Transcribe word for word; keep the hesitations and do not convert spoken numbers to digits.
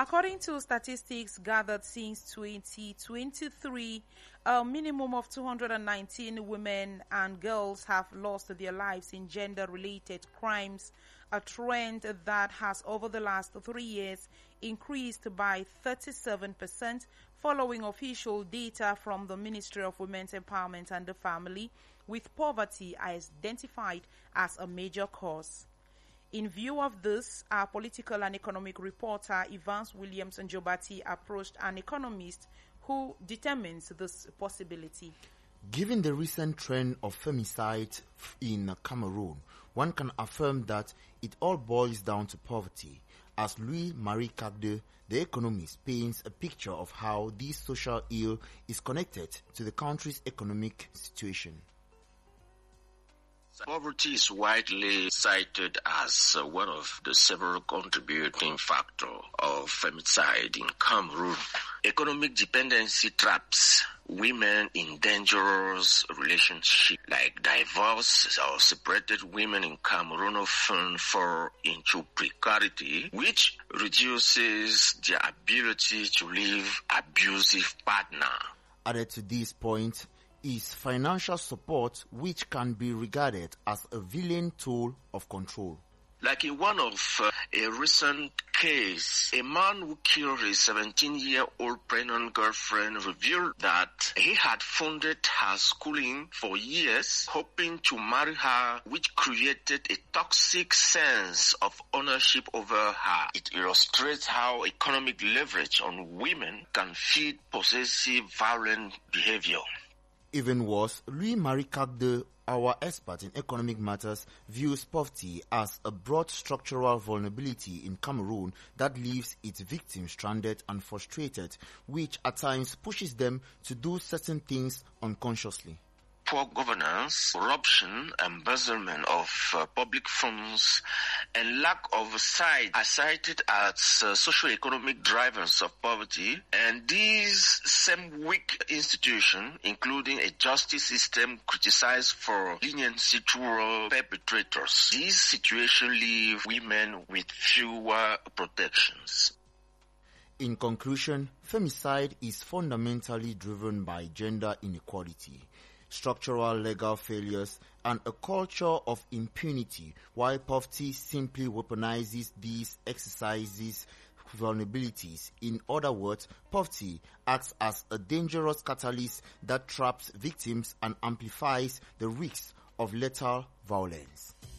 According to statistics gathered since twenty twenty-three, a minimum of two hundred nineteen women and girls have lost their lives in gender-related crimes, a trend that has over the last three years increased by thirty-seven percent following official data from the Ministry of Women's Empowerment and the Family, with poverty identified as a major cause. In view of this, our political and economic reporter Evans Williams Njobati approached an economist who determines this possibility. Given the recent trend of femicide in Cameroon, one can affirm that it all boils down to poverty, as Louis-Marie Cagde, the economist, paints a picture of how this social ill is connected to the country's economic situation. Poverty is widely cited as uh, one of the several contributing factors of femicide in Cameroon. Economic dependency traps women in dangerous relationships, like divorce or separated women in Cameroon often fall into precarity, which reduces their ability to leave abusive partner. Added to this point is financial support, which can be regarded as a villain tool of control. Like in one of uh, a recent case, a man who killed his seventeen-year-old pregnant girlfriend revealed that he had funded her schooling for years, hoping to marry her, which created a toxic sense of ownership over her. It illustrates how economic leverage on women can feed possessive, violent behavior. Even worse, Louis-Marie Cagde, our expert in economic matters, views poverty as a broad structural vulnerability in Cameroon that leaves its victims stranded and frustrated, which at times pushes them to do certain things unconsciously. Poor governance, corruption, embezzlement of uh, public funds, and lack of oversight are cited as uh, socio-economic drivers of poverty, and these same weak institutions, including a justice system criticized for leniency toward perpetrators. These situations leave women with fewer protections. In conclusion, femicide is fundamentally driven by gender inequality, structural legal failures, and a culture of impunity, while poverty simply weaponizes these exercises vulnerabilities. In other words, poverty acts as a dangerous catalyst that traps victims and amplifies the risks of lethal violence.